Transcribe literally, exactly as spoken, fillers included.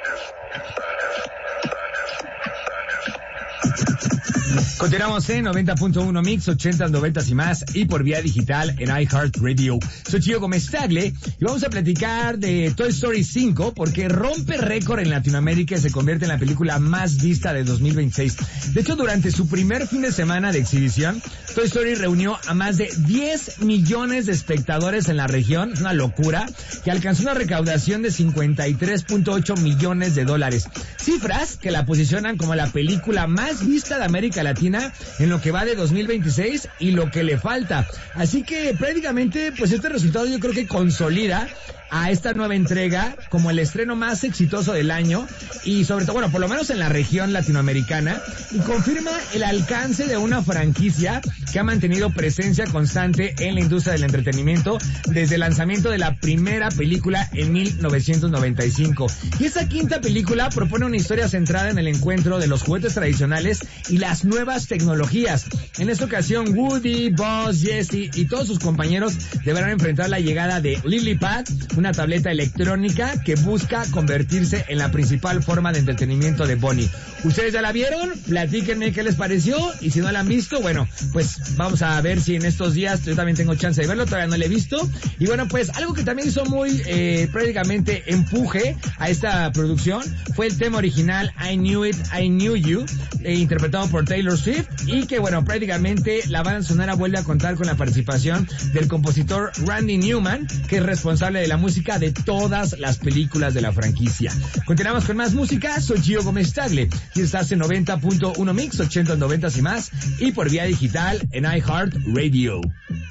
Continuamos en noventa punto uno Mix, ochenta, noventa y más, y por vía digital en iHeartRadio. Soy Gio Gómez Tagle y vamos a platicar de Toy Story cinco porque rompe récord en Latinoamérica y se convierte en la película más vista de dos mil veintiséis. De hecho, durante su primer fin de semana de exhibición, Toy Story reunió a más de diez millones de espectadores en la región, es una locura, que alcanzó una recaudación de cincuenta y tres punto ocho millones de dólares. Cifras que la posicionan como la película más vista de América Latina en lo que va de dos mil veintiséis y lo que le falta. Así que prácticamente pues este resultado yo creo que consolida a esta nueva entrega como el estreno más exitoso del año y sobre todo, bueno, por lo menos en la región latinoamericana, y confirma el alcance de una franquicia que ha mantenido presencia constante en la industria del entretenimiento desde el lanzamiento de la primera película en mil novecientos noventa y cinco. Y esta quinta película propone una historia centrada en el encuentro de los juguetes tradicionales y las nuevas tecnologías. En esta ocasión, Woody, Buzz, Jessie y todos sus compañeros deberán enfrentar la llegada de Lilliput, una tableta electrónica que busca convertirse en la principal forma de entretenimiento de Bonnie. ¿Ustedes ya la vieron? Platíquenme qué les pareció, y si no la han visto, bueno, pues vamos a ver si en estos días yo también tengo chance de verlo, todavía no lo he visto. Y bueno, pues algo que también hizo muy eh, prácticamente empuje a esta producción fue el tema original I Knew It, I Knew You, eh, interpretado por Taylor Swift, y que bueno, prácticamente la banda sonora vuelve a contar con la participación del compositor Randy Newman, que es responsable de la música de todas las películas de la franquicia. Continuamos con más música. Soy Gio Gómez Tagle y estás en noventa punto uno Mix, ochenta, noventa y más, y por vía digital en iHeartRadio.